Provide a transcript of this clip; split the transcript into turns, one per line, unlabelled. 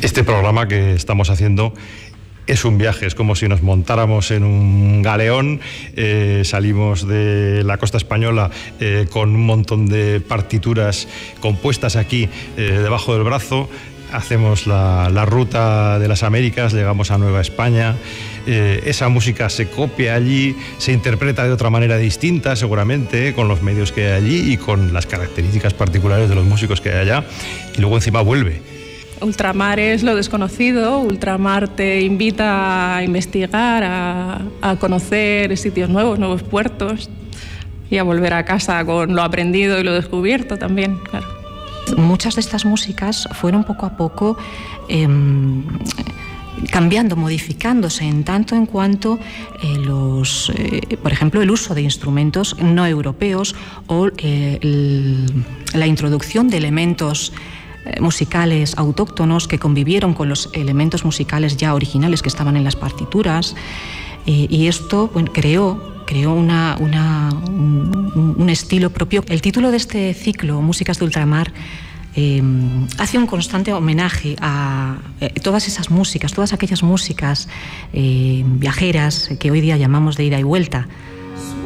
Este programa que estamos haciendo es un viaje, es como si nos montáramos en un galeón, salimos de la costa española con un montón de partituras compuestas aquí debajo del brazo, hacemos la ruta de las Américas, llegamos a Nueva España, esa música se copia allí, se interpreta de otra manera distinta seguramente, con los medios que hay allí y con las características particulares de los músicos que hay allá, y luego encima vuelve.
Ultramar es lo desconocido, Ultramar te invita a investigar, a conocer sitios nuevos, nuevos puertos y a volver a casa con lo aprendido y lo descubierto también, claro.
Muchas de estas músicas fueron poco a poco cambiando, modificándose en tanto en cuanto por ejemplo, el uso de instrumentos no europeos o la introducción de elementos musicales autóctonos que convivieron con los elementos musicales ya originales que estaban en las partituras, y esto creó un estilo propio. El título de este ciclo, Músicas de Ultramar, hace un constante homenaje a todas esas músicas, todas aquellas músicas viajeras que hoy día llamamos de ida y vuelta,